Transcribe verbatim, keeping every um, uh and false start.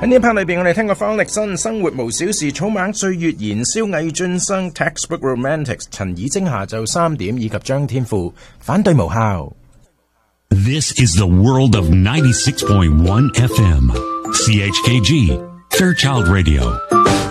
喺呢一 part 裏邊，我哋聽過方力申生活無小事、草蜢歲月燃燒、魏俊生 Textbook Romantics、陳綺貞下晝三點以及張天賦反對無效。 This is the world of ninety-six point one F M C H K G Fairchild Radio.